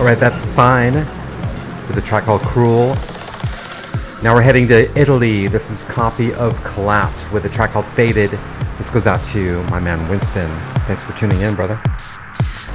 Alright, that's Sign with a track called Cruel. Now we're heading to Italy. This is Copy of Collapse with a track called Faded. This goes out to my man Winston. Thanks for tuning in, brother.